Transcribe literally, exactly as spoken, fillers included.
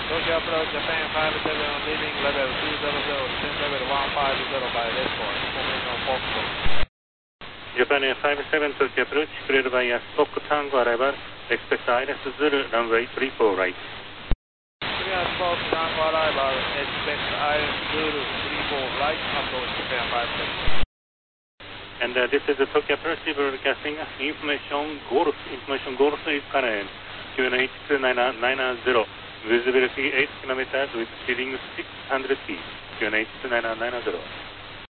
Tokyo approach Japan five seven leaving level two zero zero, descent level one five zero by Resco, information Foxtrot. Japan five seven Tokyo approach, cleared by a Spock Tango arrival, expect I L S Zulu runway three four right. Clear Spock Tango arrival, expect I L S Zulu three four right, approach Japan five seven. And uh, this is the Tokyo approach broadcasting information Golf, information Golf is current, Q N H two nine nine zero, visibility eight kilometers with speeding six hundred feet, Q N H two nine nine zero.